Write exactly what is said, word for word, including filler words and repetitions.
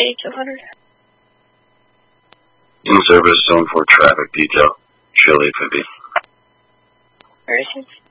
two hundred. In service, zone four traffic detail, Chile fifty. Where is he?